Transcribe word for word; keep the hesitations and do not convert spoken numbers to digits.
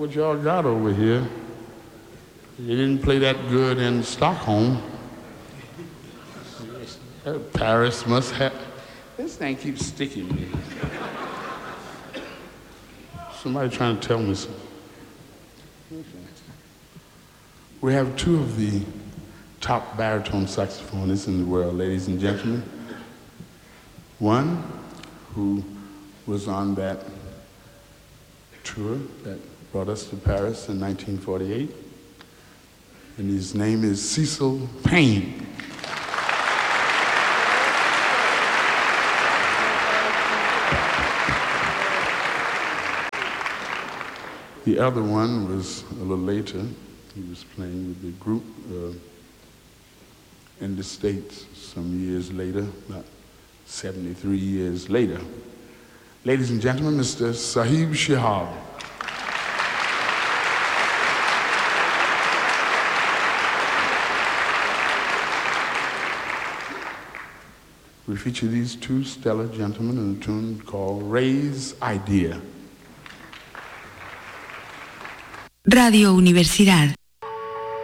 what y'all got over here. You didn't play that good in Stockholm. Paris must have... This thing keeps sticking me. Somebody trying to tell me something. We have two of the top baritone saxophonists in the world, ladies and gentlemen. One who was on that tour that brought us to Paris in nineteen forty-eight, and his name is Cecil Payne. The other one was a little later. He was playing with the group uh, in the States some years later, about seventy-three years later. Ladies and gentlemen, Mister Sahib Shihab. We feature these two stellar gentlemen in a tune called Ray's Idea. Radio Universidad.